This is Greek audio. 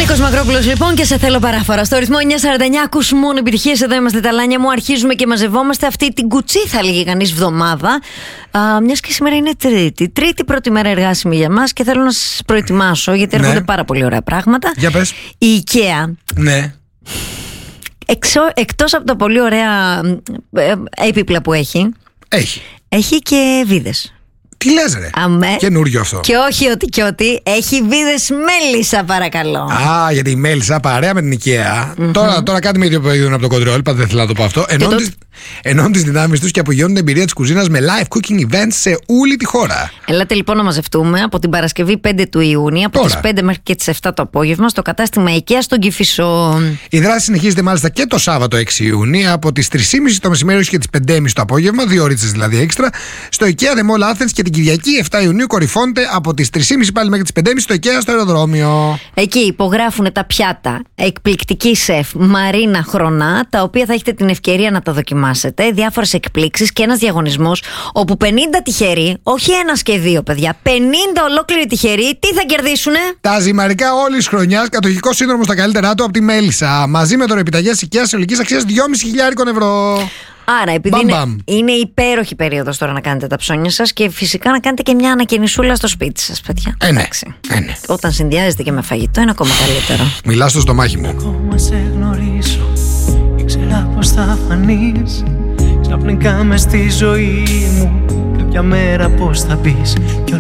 Νίκος Μακρόπουλος λοιπόν και σε θέλω παράφορα. Στο ρυθμό 949 ακούς μόνο επιτυχίες. Εδώ είμαστε τα Λάνια μου. Αρχίζουμε και μαζευόμαστε αυτή την κουτσή, θα λέγει κανείς, βδομάδα. Μιας και σήμερα είναι Τρίτη πρώτη μέρα εργάσιμη για μας και θέλω να σας προετοιμάσω γιατί έρχονται πάρα πολύ ωραία πράγματα. Για πες. Η IKEA. Ναι. Εκτός από τα πολύ ωραία έπιπλα που έχει και βίδες. Τι λες ρε, καινούριο αυτό. Και όχι ότι έχει βίδες μέλισσα, παρακαλώ. Γιατί η μέλισσα παρέα με την IKEA. Τώρα κάτι με ιδιοποιούν από το κοντρόλ, πάντα δεν θέλω να το πω αυτό. Ενώνουν τις δυνάμεις τους και απογειώνουν την εμπειρία της κουζίνας με live cooking events σε όλη τη χώρα. Ελάτε λοιπόν να μαζευτούμε από την Παρασκευή 5 του Ιούνιου, από τις 5 μέχρι και τις 7 το απόγευμα, στο κατάστημα IKEA στον Κηφισό. Η δράση συνεχίζεται μάλιστα και το Σάββατο 6 Ιουνίου από τις 3.30 το μεσημέρι και τις 5.30 το απόγευμα, 2 ώρες δηλαδή έξτρα, στο IKEA The Mall Athens, και την Κυριακή 7 Ιουνίου κορυφώνεται από τις 3.30 πάλι μέχρι τις 5.30 στο IKEA στο αεροδρόμιο. Εκεί υπογράφουν τα πιάτα εκπληκτική σεφ Μαρίνα Χρονά, τα οποία θα έχετε την ευκαιρία να τα δοκιμάσετε. Διάφορες εκπλήξεις και ένας διαγωνισμός όπου 50 τυχεροί, όχι ένας και δύο παιδιά, 50 ολόκληροι τυχεροί, τι θα κερδίσουνε? Τα ζυμαρικά όλης της χρονιάς, κατοχικό σύνδρομο στα καλύτερά του από τη Μέλισσα, μαζί με δωρεπιταγές IKEA συνολικής αξίας 2.500 ευρώ. Άρα, επειδή είναι υπέροχη περίοδος τώρα να κάνετε τα ψώνια σας και φυσικά να κάνετε και μια ανακαινισούλα στο σπίτι σας, παιδιά. Ναι. Όταν συνδυάζεται και με φαγητό είναι ακόμα καλύτερο. Μιλά στο στομάχι μου. Ακόμα σε γνωρίζω, ήξερα πως θα φανείς ξαφνικά μες στη ζωή μου. Κάποια μέρα πως θα μπεις κι